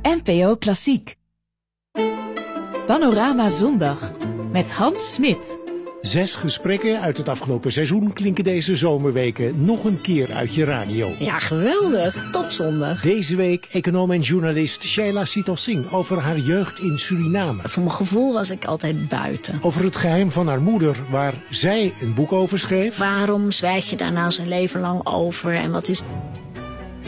NPO Klassiek. Panorama Zondag met Hans Smit. 6 gesprekken uit het afgelopen seizoen klinken deze zomerweken nog een keer uit je radio. Ja, geweldig. Topzondag. Deze week econoom en journalist Shaila Sital Singh over haar jeugd in Suriname. Voor mijn gevoel was ik altijd buiten. Over het geheim van haar moeder, waar zij een boek over schreef. Waarom zwijg je daar nou zo'n leven lang over en wat is...